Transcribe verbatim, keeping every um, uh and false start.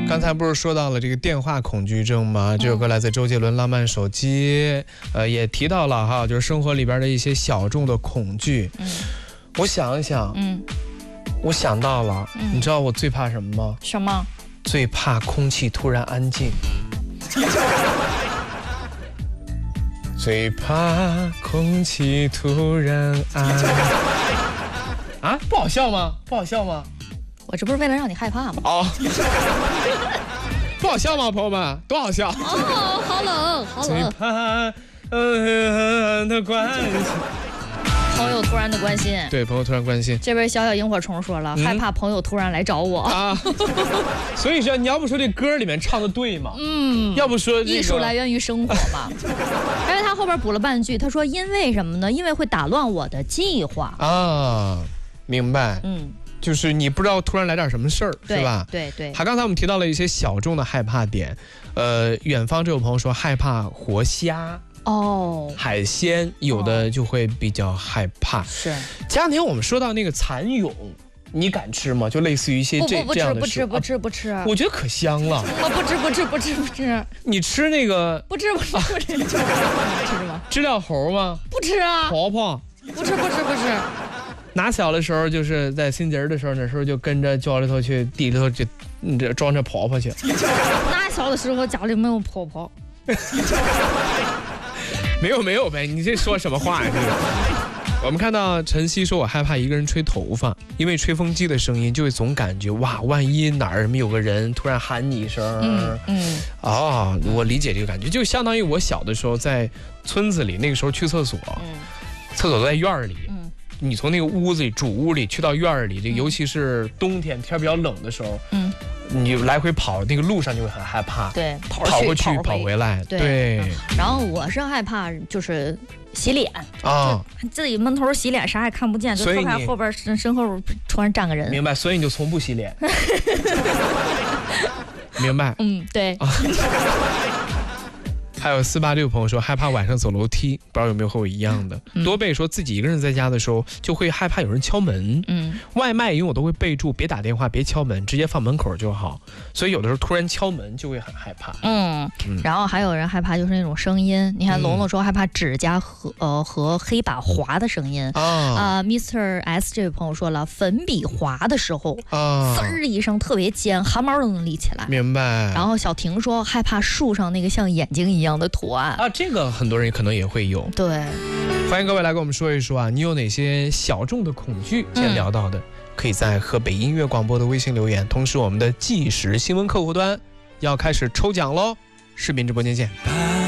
刚才不是说到了这个电话恐惧症吗？这首歌来自周杰伦《浪漫手机》，呃，也提到了哈，就是生活里边的一些小众的恐惧。嗯，我想一想，嗯，我想到了，嗯、你知道我最怕什么吗？ 什么？ 最怕空气突然安静。最怕空气突然安。啊，不好笑吗？不好笑吗？ 我这不是为了让你害怕吗？ 哦，不好笑吗，朋友们？多好笑！ 哦，好冷，好冷。 最怕呃的关心。 朋友突然的关心， 对，朋友突然关心。 这边小小萤火虫说了，嗯、害怕朋友突然来找我啊。 所以说，你要不说这歌里面唱的对吗？嗯，要不说、这个、 艺术来源于生活嘛。而且他后边补了半句，他说因为什么呢？因为会打乱我的计划啊。明白。嗯。就是你不知道突然来点什么事儿，是吧？ 对对。 好，刚才我们提到了一些小众的害怕点，呃，远方这位朋友说害怕活虾哦，海鲜，有的就会比较害怕。是。前两天我们说到那个蚕蛹，你敢吃吗？就类似于一些这这样的食物。不吃不吃不吃不吃。 我觉得可香了。 我不吃不吃不吃不吃。 你吃那个？ 不吃不吃不吃。吃什么？ 知了猴吗？ 不吃啊。 婆婆？ 不吃不吃不吃。 拿小的时候，就是在新节的时候，那时候就跟着家里头去地里头就嗯这装着婆婆去。 拿小的时候家里没有婆婆。 没有没有呗，你这说什么话呀？这个。我们看到晨曦说，我害怕一个人吹头发，因为吹风机的声音就会总感觉哇，万一哪儿有个人突然喊你一声，嗯嗯，哦，我理解这个感觉，就相当于我小的时候在村子里，那个时候去厕所，嗯、厕所都在院里。嗯，你从那个屋子里主屋里去到院里，这尤其是冬天天比较冷的时候，嗯，你来回跑那个路上就会很害怕， 对， 跑过去跑回来， 对。 对嗯、然后我是害怕就是洗脸啊，自己闷头洗脸啥也看不见，就特怕后边身身后突然站个人。 明白，所以你就从不洗脸。明白。 嗯，对。啊还有四八六朋友说害怕晚上走楼梯，不知道有没有和我一样的。嗯、多贝说自己一个人在家的时候就会害怕有人敲门。嗯，外卖因为我都会备注别打电话别敲门，直接放门口就好，所以有的时候突然敲门就会很害怕。 嗯，嗯然后还有人害怕就是那种声音，你看龙龙说害怕指甲和呃和黑板划的声音啊。呃 Mister S 这位朋友说了粉笔划的时候啊，滋儿一声特别尖，汗毛都能立起来。 明白。 然后小婷说害怕树上那个像眼睛一样的图案啊，这个很多人可能也会有。 对， 欢迎各位来跟我们说一说啊，你有哪些小众的恐惧？今天聊到的，嗯、可以在河北音乐广播的微信留言。同时，我们的即时新闻客户端要开始抽奖喽，视频直播间见。